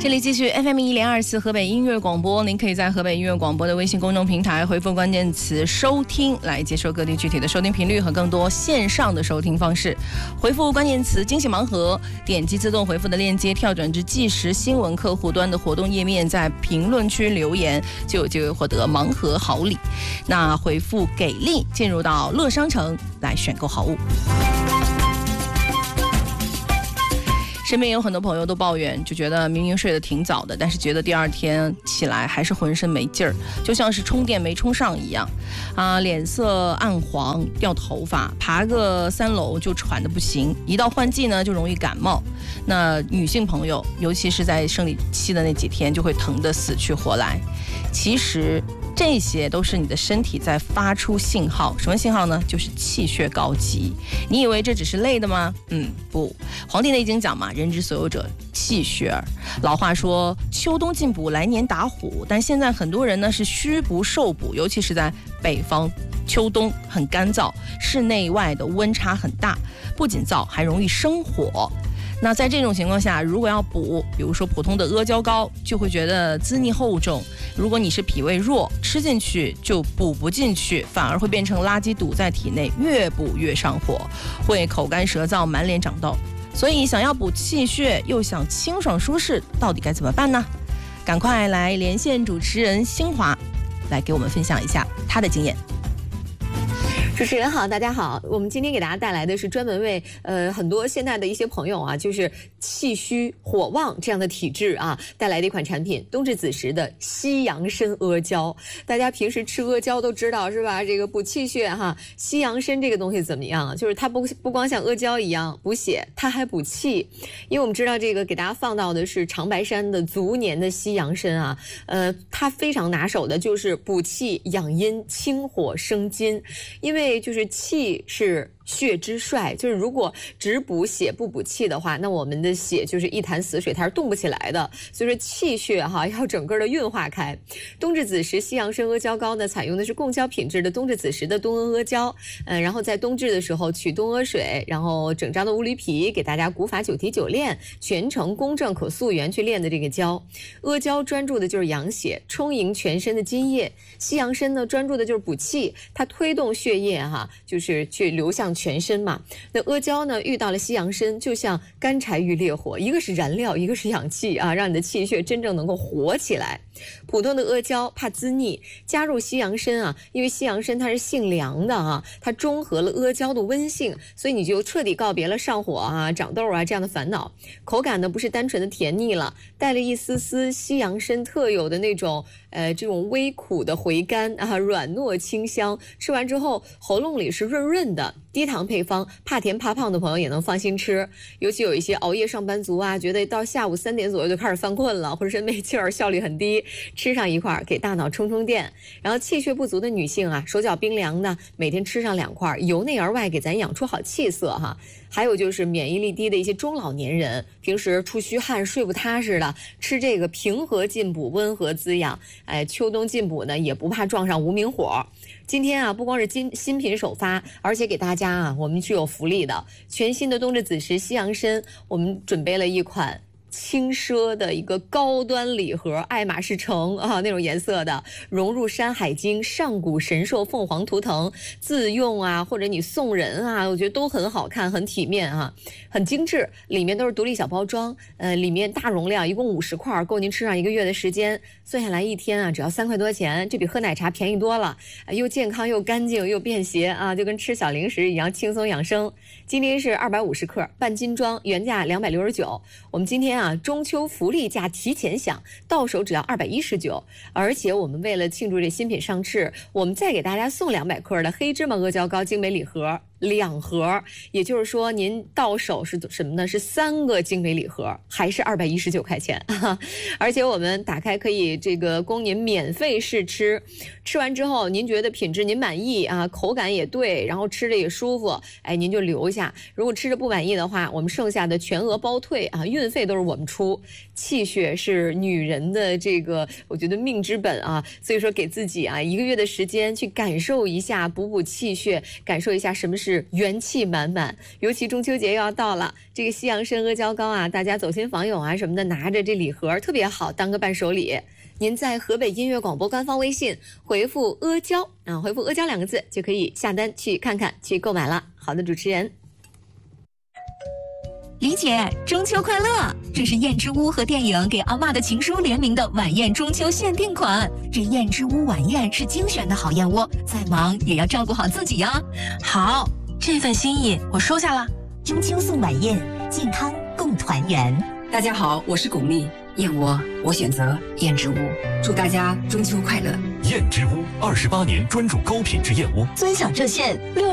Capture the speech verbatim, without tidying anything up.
这里继续 F M 一零二四河北音乐广播，您可以在河北音乐广播的微信公众平台回复关键词收听来接收各地具体的收听频率和更多线上的收听方式。回复关键词惊喜盲盒，点击自动回复的链接跳转至即时新闻客户端的活动页面，在评论区留言就有机会获得盲盒好礼。那回复给力进入到乐商城来选购好物。身边有很多朋友都抱怨，就觉得明明睡得挺早的，但是觉得第二天起来还是浑身没劲儿，就像是充电没充上一样啊，脸色暗黄，掉头发，爬个三楼就喘得不行，一到换季呢就容易感冒。那女性朋友尤其是在生理期的那几天就会疼得死去活来。其实这些都是你的身体在发出信号，什么信号呢？就是气血高积。你以为这只是累的吗？嗯，不。《黄帝内经》讲嘛，人之所有者气血耳。老话说秋冬进补，来年打虎。但现在很多人呢是虚不受补，尤其是在北方，秋冬很干燥，室内外的温差很大，不仅燥，还容易生火。那在这种情况下，如果要补，比如说普通的阿胶糕，就会觉得滋腻厚重。如果你是脾胃弱，吃进去就补不进去，反而会变成垃圾堵在体内，越补越上火，会口干舌燥，满脸长痘。所以想要补气血，又想清爽舒适，到底该怎么办呢？赶快来连线主持人星华，来给我们分享一下他的经验。 主持人好，大家好，我们今天给大家带来的是专门为呃很多现在的一些朋友啊，就是气虚火旺这样的体质啊，带来的一款产品，冬至子时的西洋参阿胶。大家平时吃阿胶都知道是吧？这个补气血哈。西洋参这个东西怎么样啊？就是它不不光像阿胶一样补血，它还补气。因为我们知道这个给大家放到的是长白山的足年的西洋参啊，呃，它非常拿手的就是补气养阴、清火生津，因为就是气是血之帅，就是如果只补血不补气的话，那我们的血就是一潭死水，它是动不起来的。所以说气血哈要整个的运化开。冬至子时西洋参阿胶糕呢，采用的是贡胶品质的冬至子时的冬阿阿胶，嗯，然后在冬至的时候取冬阿水，然后整张的乌驴皮给大家古法九提九炼，全程公正可溯源去炼的这个胶。阿胶专注的就是养血，充盈全身的津液；西洋参呢专注的就是补气，它推动血液哈，就是去流向全身嘛。那阿胶呢遇到了西洋参，就像干柴遇烈火，一个是燃料，一个是氧气啊，让你的气血真正能够活起来。普通的阿胶怕滋腻，加入西洋参啊，因为西洋参它是性凉的啊，它中和了阿胶的温性，所以你就彻底告别了上火啊、长痘啊这样的烦恼。口感呢不是单纯的甜腻了，带了一丝丝西洋参特有的那种呃这种微苦的回甘啊，软糯清香，吃完之后喉咙里是润润的。低糖配方，怕甜怕胖的朋友也能放心吃。尤其有一些熬夜上班族啊，觉得到下午三点左右就开始犯困了，浑身没劲儿，效率很低，吃上一块给大脑充充电。然后气血不足的女性啊，手脚冰凉的，每天吃上两块，由内而外给咱养出好气色哈。还有就是免疫力低的一些中老年人，平时出虚汗睡不踏实的，吃这个平和进补，温和滋养。哎，秋冬进补呢也不怕撞上无名火。今天啊，不光是新新品首发，而且给大家啊，我们是有福利的。全新的冬至子时西洋参，我们准备了一款轻奢的一个高端礼盒，爱马仕橙啊那种颜色的，融入山海经、上古神兽、凤凰图腾，自用啊或者你送人啊，我觉得都很好看，很体面啊，很精致。里面都是独立小包装，呃，里面大容量，一共五十块，够您吃上一个月的时间。算下来一天啊，只要三块多钱，这比喝奶茶便宜多了，呃、又健康又干净又便携啊，就跟吃小零食一样轻松养生。今天是二百五十克半斤装，原价两百六十九，我们今天啊中秋福利价提前享，到手只要二百一十九。而且我们为了庆祝这新品上市，我们再给大家送两百克的黑芝麻阿胶糕精美礼盒。两盒，也就是说您到手是什么呢？是三个精美礼盒，还是二百一十九块钱。而且我们打开可以这个供您免费试吃，吃完之后您觉得品质您满意啊，口感也对，然后吃着也舒服，哎，您就留下。如果吃着不满意的话，我们剩下的全额包退啊，运费都是我们出。气血是女人的这个我觉得命之本啊，所以说给自己啊一个月的时间去感受一下，补补气血，感受一下什么是是元气满满。尤其中秋节又要到了，这个西洋参阿胶糕啊，大家走亲访友啊什么的，拿着这礼盒特别好，当个伴手礼。您在河北音乐广播官方微信回复阿胶啊，回复阿胶两个字就可以下单去看看去购买了。好的，主持人。 李姐，中秋快乐！这是燕之屋和电影给阿嬷的情书联名的晚宴中秋限定款。这燕之屋晚宴是精选的好燕窝，再忙也要照顾好自己呀。 好，这份心意我收下了。 中秋送晚宴，健康共团圆。 大家好，我是巩俐，燕窝我选择燕之屋，祝大家中秋快乐。 燕之屋二十八年专注高品质燕窝， 尊享热线六。